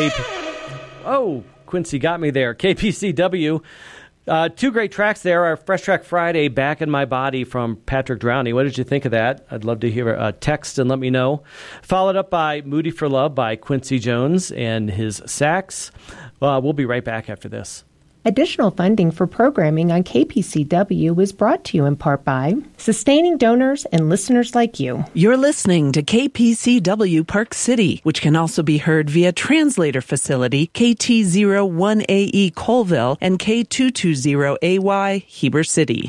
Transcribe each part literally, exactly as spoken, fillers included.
K P... Oh, Quincy got me there. K P C W. Uh, two great tracks there. Our Fresh Track Friday, Back in My Body from Patrick Drowney. What did you think of that? I'd love to hear a text and let me know. Followed up by Moody for Love by Quincy Jones and his sax. Uh, we'll be right back after this. Additional funding for programming on K P C W is brought to you in part by sustaining donors and listeners like you. You're listening to K P C W Park City, which can also be heard via translator facility K T zero one A E Colville and K two two zero A Y Heber City.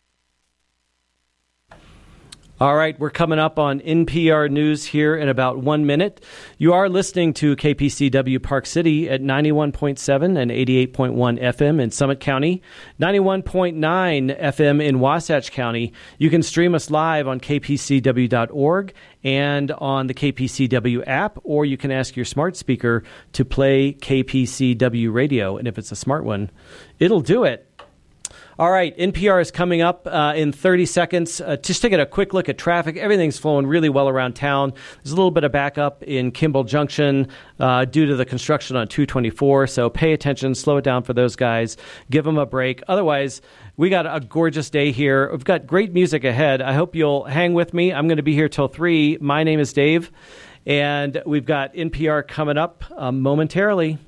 All right, we're coming up on N P R News here in about one minute. You are listening to K P C W Park City at ninety-one point seven and eighty-eight point one F M in Summit County, ninety-one point nine F M in Wasatch County. You can stream us live on K P C W dot org and on the K P C W app, or you can ask your smart speaker to play K P C W radio, and if it's a smart one, it'll do it. All right, N P R is coming up uh, in thirty seconds. Uh, just taking a quick look at traffic. Everything's flowing really well around town. There's a little bit of backup in Kimball Junction uh, due to the construction on two twenty-four, so pay attention, slow it down for those guys, give them a break. Otherwise, we got a gorgeous day here. We've got great music ahead. I hope you'll hang with me. I'm going to be here till three. My name is Dave, and we've got N P R coming up uh, momentarily.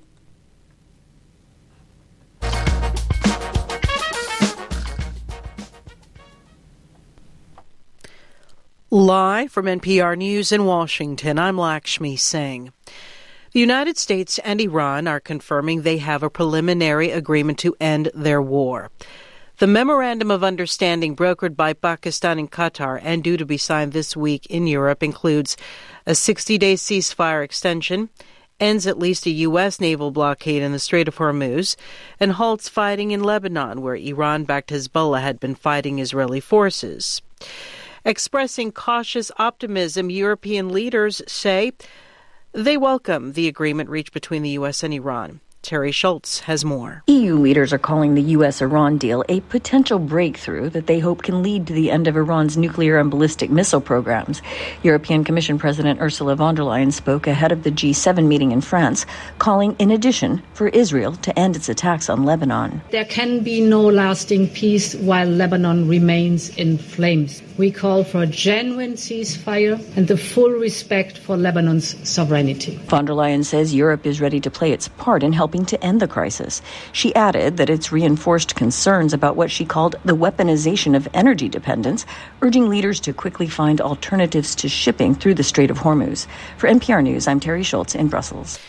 Live from N P R News in Washington, I'm Lakshmi Singh. The United States and Iran are confirming they have a preliminary agreement to end their war. The Memorandum of Understanding brokered by Pakistan and Qatar and due to be signed this week in Europe includes a sixty-day ceasefire extension, ends at least a U S naval blockade in the Strait of Hormuz, and halts fighting in Lebanon, where Iran-backed Hezbollah had been fighting Israeli forces. Expressing cautious optimism, European leaders say they welcome the agreement reached between the U S and Iran. Terry Schultz has more. E U leaders are calling the U S Iran deal a potential breakthrough that they hope can lead to the end of Iran's nuclear and ballistic missile programs. European Commission President Ursula von der Leyen spoke ahead of the G seven meeting in France, calling, in addition, for Israel to end its attacks on Lebanon. There can be no lasting peace while Lebanon remains in flames. We call for a genuine ceasefire and the full respect for Lebanon's sovereignty. Von der Leyen says Europe is ready to play its part in helping to end the crisis. She added that it's reinforced concerns about what she called the weaponization of energy dependence, urging leaders to quickly find alternatives to shipping through the Strait of Hormuz. For N P R News, I'm Terry Schultz in Brussels.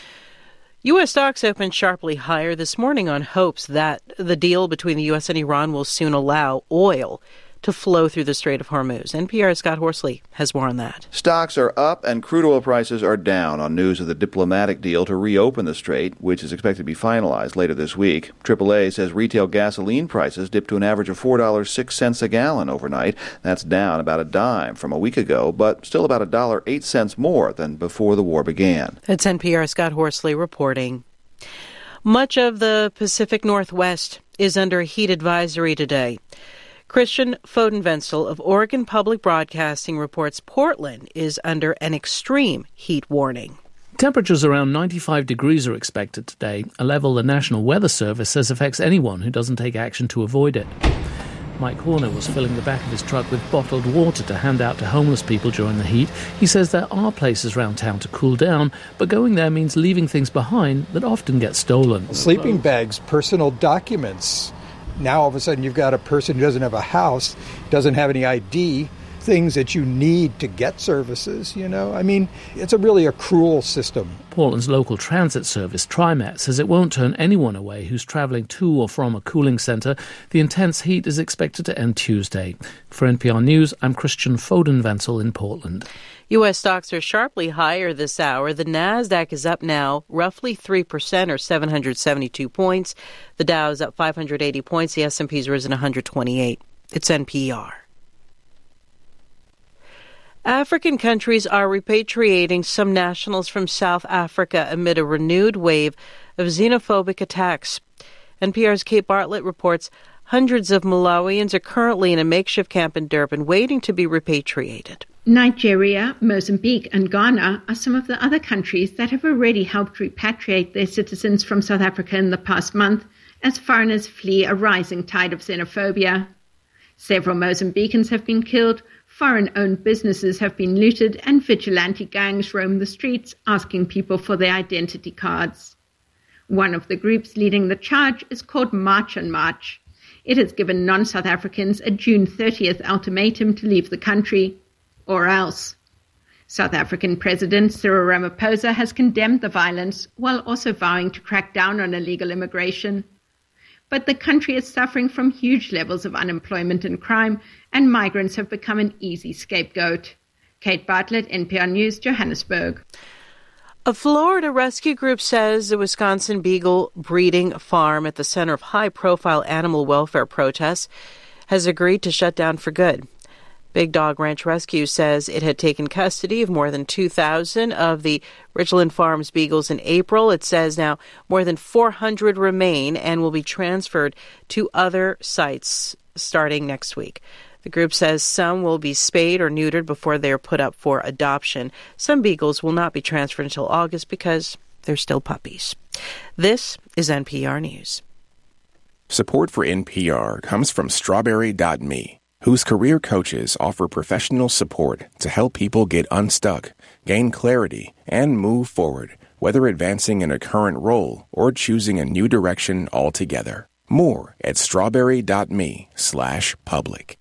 U S stocks opened sharply higher this morning on hopes that the deal between the U S and Iran will soon allow oil to flow through the Strait of Hormuz. N P R's Scott Horsley has more on that. Stocks are up and crude oil prices are down on news of the diplomatic deal to reopen the strait, which is expected to be finalized later this week. triple A says retail gasoline prices dipped to an average of four dollars and six cents a gallon overnight. That's down about a dime from a week ago, but still about one dollar and eight cents more than before the war began. That's N P R's Scott Horsley reporting. Much of the Pacific Northwest is under a heat advisory today. Christian Fodenvenzel of Oregon Public Broadcasting reports Portland is under an extreme heat warning. Temperatures around ninety-five degrees are expected today, a level the National Weather Service says affects anyone who doesn't take action to avoid it. Mike Horner was filling the back of his truck with bottled water to hand out to homeless people during the heat. He says there are places around town to cool down, but going there means leaving things behind that often get stolen. Sleeping bags, personal documents. Now all of a sudden you've got a person who doesn't have a house, doesn't have any I D, things that you need to get services, you know. I mean, it's a really a cruel system. Portland's local transit service, TriMet, says it won't turn anyone away who's travelling to or from a cooling centre. The intense heat is expected to end Tuesday. For N P R News, I'm Christian Fodenvenzel in Portland. U S stocks are sharply higher this hour. The Nasdaq is up now roughly three percent or seven hundred seventy-two points. The Dow is up five hundred eighty points. The S and P's risen one hundred twenty-eight. It's N P R. African countries are repatriating some nationals from South Africa amid a renewed wave of xenophobic attacks. N P R's Kate Bartlett reports hundreds of Malawians are currently in a makeshift camp in Durban waiting to be repatriated. Nigeria, Mozambique, and Ghana are some of the other countries that have already helped repatriate their citizens from South Africa in the past month as foreigners flee a rising tide of xenophobia. Several Mozambicans have been killed, foreign-owned businesses have been looted, and vigilante gangs roam the streets asking people for their identity cards. One of the groups leading the charge is called March on March. It has given non-South Africans a June thirtieth ultimatum to leave the country, or else. South African President Cyril Ramaphosa has condemned the violence while also vowing to crack down on illegal immigration. But the country is suffering from huge levels of unemployment and crime, and migrants have become an easy scapegoat. Kate Bartlett, N P R News, Johannesburg. A Florida rescue group says the Wisconsin Beagle breeding farm at the center of high-profile animal welfare protests has agreed to shut down for good. Big Dog Ranch Rescue says it had taken custody of more than two thousand of the Richland Farms beagles in April. It says now more than four hundred remain and will be transferred to other sites starting next week. The group says some will be spayed or neutered before they are put up for adoption. Some beagles will not be transferred until August because they're still puppies. This is N P R News. Support for N P R comes from Strawberry dot me, whose career coaches offer professional support to help people get unstuck, gain clarity, and move forward, whether advancing in a current role or choosing a new direction altogether. More at strawberry dot me slash public.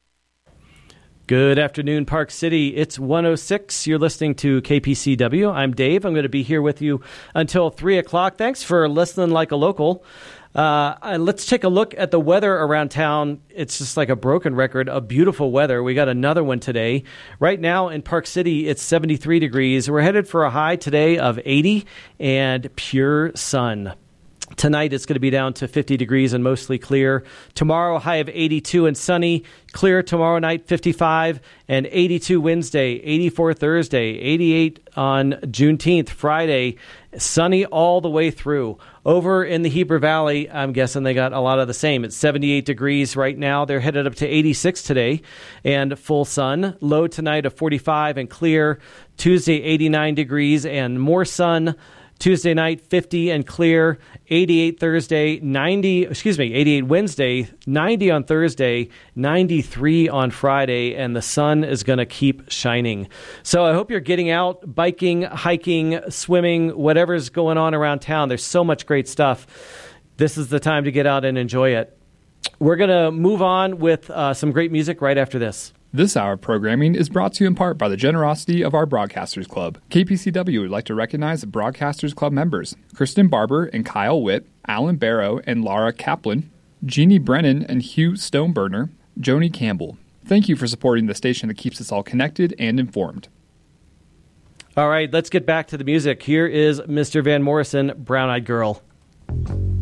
Good afternoon, Park City. It's one oh six. You're listening to K P C W. I'm Dave. I'm going to be here with you until three o'clock. Thanks for listening like a local. Uh, let's take a look at the weather around town. It's just like a broken record of beautiful weather. We got another one today. Right now in Park City, it's seventy-three degrees. We're headed for a high today of eighty and pure sun. Tonight, it's going to be down to fifty degrees and mostly clear. Tomorrow, high of eighty-two and sunny. Clear tomorrow night, fifty-five, and eighty-two Wednesday, eighty-four Thursday, eighty-eight on Juneteenth, Friday. Sunny all the way through. Over in the Heber Valley, I'm guessing they got a lot of the same. It's seventy-eight degrees right now. They're headed up to eighty-six today and full sun. Low tonight of forty-five and clear. Tuesday, eighty-nine degrees and more sun. Tuesday night, fifty and clear, eighty-eight Thursday, ninety, excuse me, eighty-eight Wednesday, ninety on Thursday, ninety-three on Friday, and the sun is going to keep shining. So I hope you're getting out, biking, hiking, swimming, whatever's going on around town. There's so much great stuff. This is the time to get out and enjoy it. We're going to move on with uh, some great music right after this. This hour of programming is brought to you in part by the generosity of our Broadcasters Club. K P C W would like to recognize the Broadcasters Club members, Kristen Barber and Kyle Witt, Alan Barrow and Laura Kaplan, Jeannie Brennan and Hugh Stoneburner, Joni Campbell. Thank you for supporting the station that keeps us all connected and informed. All right, let's get back to the music. Here is Mister Van Morrison, Brown Eyed Girl.